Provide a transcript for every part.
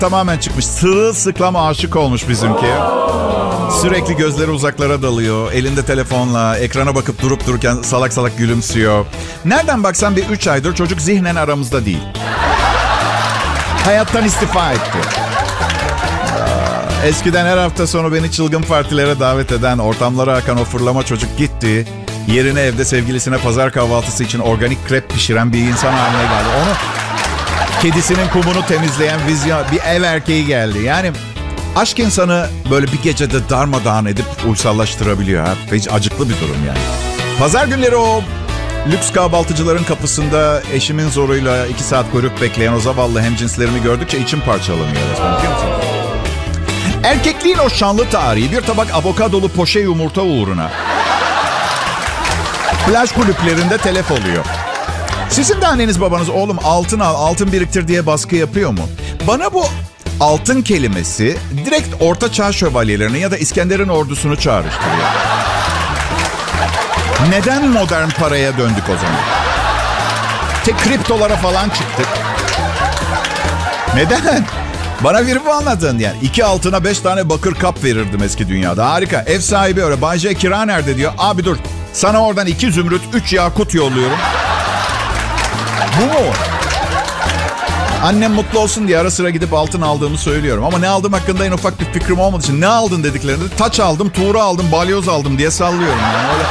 tamamen çıkmış. Sırılsıklam aşık olmuş bizimki. Sürekli gözleri uzaklara dalıyor. Elinde telefonla ekrana bakıp durup dururken salak salak gülümsüyor. Nereden baksan bir 3 aydır çocuk zihnen aramızda değil. Hayattan istifa etti. Eskiden her hafta sonu beni çılgın partilere davet eden, ortamlara akan o fırlama çocuk gitti. Yerine evde sevgilisine pazar kahvaltısı için organik krep pişiren bir insan haline geldi. Onu kedisinin kumunu temizleyen bir ev erkeği geldi. Yani aşk insanı böyle bir gecede darmadağın edip uysallaştırabiliyor. Ha? Hiç acıklı bir durum yani. Pazar günleri o lüks kahvaltıcıların kapısında eşimin zoruyla 2 saat kuyruk bekleyen o zavallı hemcinslerimi gördükçe içim parçalanıyor resmen, biliyor musun? Erkekliğin o şanlı tarihi bir tabak avokadolu poşe yumurta uğruna plaj kulüplerinde telef oluyor. Sizin de anneniz babanız oğlum altın al, altın biriktir diye baskı yapıyor mu? Bana bu altın kelimesi direkt Orta Çağ şövalyelerini ya da İskender'in ordusunu çağrıştırıyor. Neden modern paraya döndük o zaman? Kriptolara falan çıktık. Neden? Bana biri mi anladın yani? 2 altına 5 tane bakır kap verirdim eski dünyada. Harika. Ev sahibi öyle. Bay J kira nerede diyor. Abi dur. Sana oradan 2 zümrüt, 3 yakut yolluyorum. Bu mu? Annem mutlu olsun diye ara sıra gidip altın aldığımı söylüyorum. Ama ne aldığım hakkında en ufak bir fikrim olmadığı için ne aldın dediklerinde taç aldım, tuğra aldım, balyoz aldım diye sallıyorum. Yani öyle.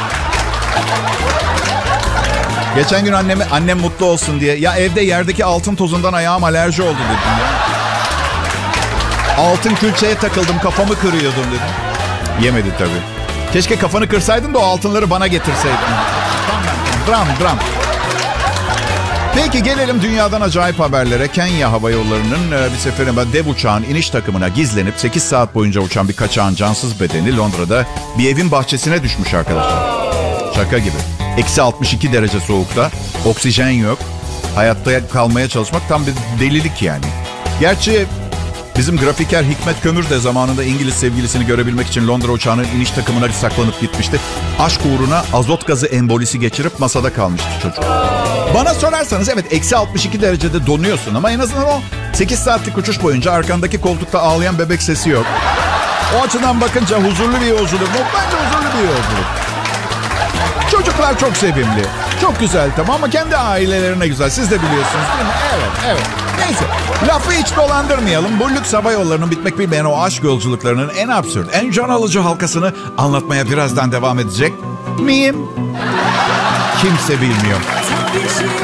Geçen gün annem mutlu olsun diye ya evde yerdeki altın tozundan ayağım alerji oldu dedim ya. Altın külçeye takıldım, kafamı kırıyordum dedim. Yemedi tabii. Keşke kafanı kırsaydın da o altınları bana getirseydin. Dram. Peki gelelim dünyadan acayip haberlere. Kenya Hava Yolları'nın bir seferinde dev uçağın iniş takımına gizlenip 8 saat boyunca uçan bir kaçağın cansız bedeni Londra'da bir evin bahçesine düşmüş arkadaşlar. Şaka gibi. Eksi 62 derece soğukta. Oksijen yok. Hayatta kalmaya çalışmak tam bir delilik yani. Gerçi bizim grafiker Hikmet Kömür de zamanında İngiliz sevgilisini görebilmek için Londra uçağının iniş takımına saklanıp gitmişti. Aşk uğruna azot gazı embolisi geçirip masada kalmıştı çocuk. Bana sorarsanız evet eksi 62 derecede donuyorsun ama en azından o 8 saatlik uçuş boyunca arkandaki koltukta ağlayan bebek sesi yok. O açıdan bakınca huzurlu bir yolculuk. Bence huzurlu bir yolculuk. Çocuklar çok sevimli. Çok güzel tamam ama kendi ailelerine güzel. Siz de biliyorsunuz değil mi? Evet. Neyse. Lafı hiç dolandırmayalım. Bu lüks hava yollarının bitmek bilmeyen o aşk yolculuklarının en absürt, en can alıcı halkasını anlatmaya birazdan devam edecek miyim? Kimse bilmiyor.